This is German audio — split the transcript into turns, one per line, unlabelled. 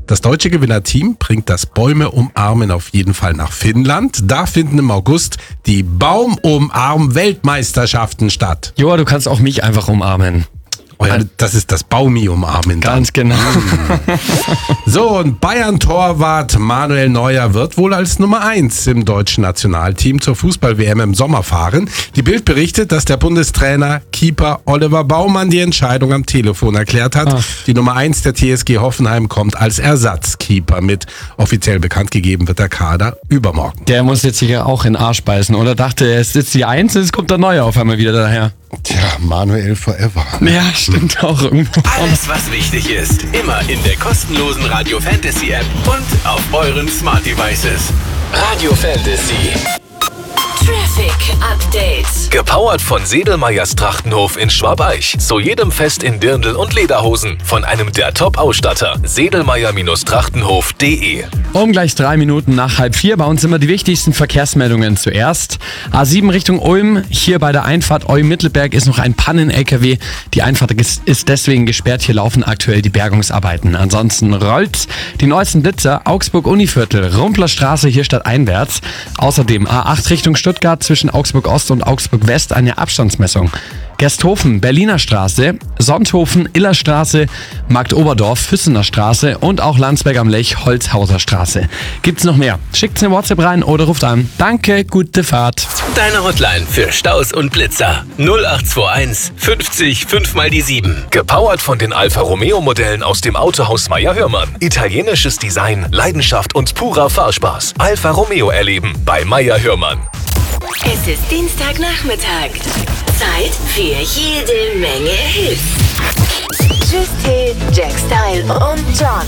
Das deutsche Gewinnerteam bringt das Bäume umarmen auf jeden Fall nach Finnland. Da finden im August die Baumumarm-Weltmeisterschaften statt.
Joa, du kannst auch mich einfach umarmen.
Oh ja, das ist das Baumi-Umarmen.
Ganz genau.
So, und Bayern-Torwart Manuel Neuer wird wohl als Nummer 1 im deutschen Nationalteam zur Fußball-WM im Sommer fahren. Die Bild berichtet, dass der Bundestrainer Keeper Oliver Baumann die Entscheidung am Telefon erklärt hat. Die Nummer 1 der TSG Hoffenheim kommt als Ersatzkeeper mit. Offiziell bekannt gegeben wird der Kader übermorgen.
Der muss jetzt sicher auch in den Arsch beißen oder dachte, er ist jetzt die 1, jetzt kommt der Neuer auf einmal wieder daher.
Tja, Manuel forever.
Ja, stimmt auch irgendwo.
Alles, was wichtig ist, immer in der kostenlosen Radio Fantasy App und auf euren Smart Devices. Radio Fantasy.
Traffic Update.
Gepowert von Sedelmeyers Trachtenhof in Schwabeich. Zu jedem Fest in Dirndl und Lederhosen. Von einem der Top-Ausstatter. Sedelmeyer-Trachtenhof.de.
Um gleich 3 Minuten nach 3:30 bei uns immer die wichtigsten Verkehrsmeldungen zuerst. A7 Richtung Ulm. Hier bei der Einfahrt Ulm-Mittelberg ist noch ein Pannen-LKW. Die Einfahrt ist deswegen gesperrt. Hier laufen aktuell die Bergungsarbeiten. Ansonsten rollt die neuesten Blitzer. Augsburg-Univiertel, Rumplerstraße hier stadteinwärts. Außerdem A8 Richtung Stuttgart zwischen Augsburg-Ost und Augsburg-West eine Abstandsmessung. Gersthofen, Berliner Straße, Sonthofen, Illerstraße, Marktoberdorf, Füssener Straße und auch Landsberg am Lech, Holzhauser Straße. Gibt's noch mehr? Schickt's eine WhatsApp rein oder ruft an. Danke, gute Fahrt.
Deine Hotline für Staus und Blitzer. 0821 50 5 mal die 7. Gepowert von den Alfa Romeo Modellen aus dem Autohaus Meyer Hörmann. Italienisches Design, Leidenschaft und purer Fahrspaß. Alfa Romeo erleben bei Meyer Hörmann.
Es ist Dienstagnachmittag. Zeit für jede Menge Hits. Tschüss, Jack Style und John.